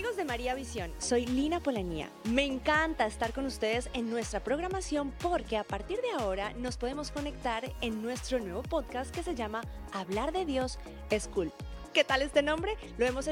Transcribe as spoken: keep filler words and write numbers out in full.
amigos de María Visión, soy Lina Polanía. Me encanta estar con ustedes en nuestra programación porque a partir de ahora nos podemos conectar en nuestro nuevo podcast que se llama Hablar de Dios es Cool. ¿Qué tal este nombre? Lo hemos